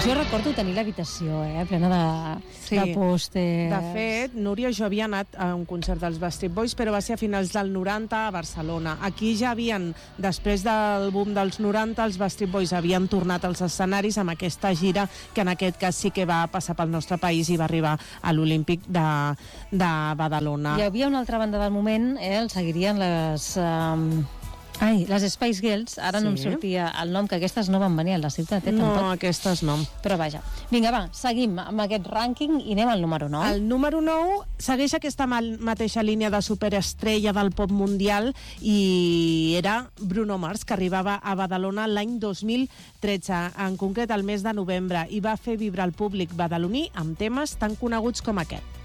Jo recordo tenir l'habitació, plena de pòsters. De fet, Núria, jo havia anat a un concert dels Backstreet Boys, però va ser a finals del 90 a Barcelona. Aquí ja havien, després del boom dels 90, els Backstreet Boys havien tornat als escenaris amb aquesta gira, que en aquest cas sí que va passar pel nostre país i va arribar a l'Olímpic de Badalona. Hi havia una altra banda del moment, el seguirien les Spice Girls, ara no em sortia el nom, que aquestes no van venir a la ciutat, No, tampoc. aquestes no. Però vaja. Vinga, va, seguim amb aquest rànquing i anem al número 9. El número 9 segueix aquesta mateixa línia de superestrella del pop mundial i era Bruno Mars, que arribava a Badalona l'any 2013, en concret el mes de novembre, i va fer vibrar el públic badaloní amb temes tan coneguts com aquest.